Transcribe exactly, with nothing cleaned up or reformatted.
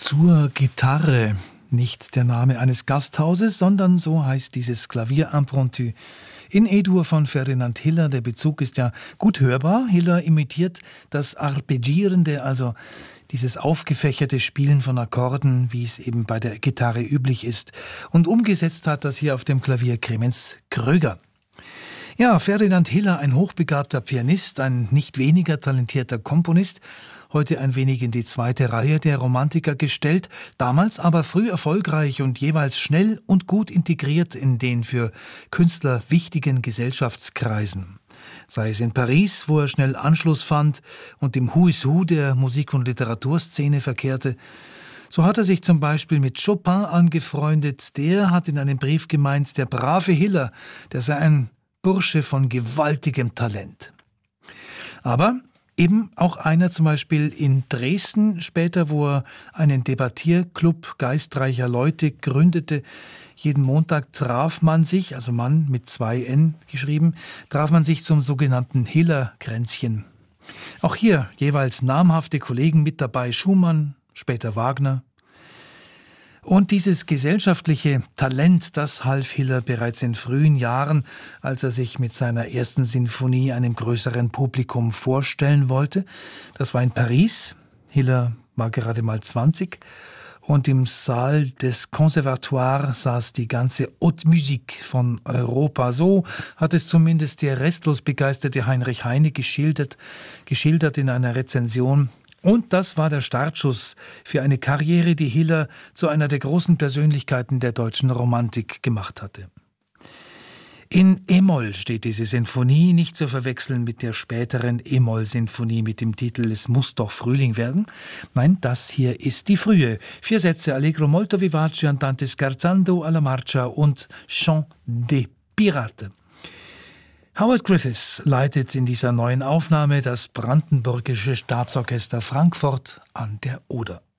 Zur Gitarre. Nicht der Name eines Gasthauses, sondern so heißt dieses Klavier-Impromptu in E-Dur von Ferdinand Hiller. Der Bezug ist ja gut hörbar. Hiller imitiert das Arpeggierende, also dieses aufgefächerte Spielen von Akkorden, wie es eben bei der Gitarre üblich ist. Und umgesetzt hat das hier auf dem Klavier Clemens Kröger. Ja, Ferdinand Hiller, ein hochbegabter Pianist, ein nicht weniger talentierter Komponist, heute ein wenig in die zweite Reihe der Romantiker gestellt, damals aber früh erfolgreich und jeweils schnell und gut integriert in den für Künstler wichtigen Gesellschaftskreisen. Sei es in Paris, wo er schnell Anschluss fand und im Who is Who der Musik- und Literaturszene verkehrte. So hat er sich zum Beispiel mit Chopin angefreundet. Der hat in einem Brief gemeint, der brave Hiller, der sei ein Bursche von gewaltigem Talent. Aber eben auch einer zum Beispiel in Dresden später, wo er einen Debattierclub geistreicher Leute gründete. Jeden Montag traf man sich, also Mann mit zwei N geschrieben, traf man sich zum sogenannten Hiller-Kränzchen. Auch hier jeweils namhafte Kollegen mit dabei, Schumann, später Wagner. Und dieses gesellschaftliche Talent, das half Hiller bereits in frühen Jahren, als er sich mit seiner ersten Sinfonie einem größeren Publikum vorstellen wollte. Das war in Paris. Hiller war gerade mal zwanzig. Und im Saal des Conservatoire saß die ganze Haute Musique von Europa. So hat es zumindest der restlos begeisterte Heinrich Heine geschildert, geschildert in einer Rezension. Und das war der Startschuss für eine Karriere, die Hiller zu einer der großen Persönlichkeiten der deutschen Romantik gemacht hatte. In E-Moll steht diese Sinfonie, nicht zu verwechseln mit der späteren E-Moll-Sinfonie mit dem Titel Es muss doch Frühling werden. Nein, das hier ist die frühe. Vier Sätze Allegro molto vivace, andante scherzando alla marcia und Chant des Pirates. Howard Griffiths leitet in dieser neuen Aufnahme das Brandenburgische Staatsorchester Frankfurt an der Oder.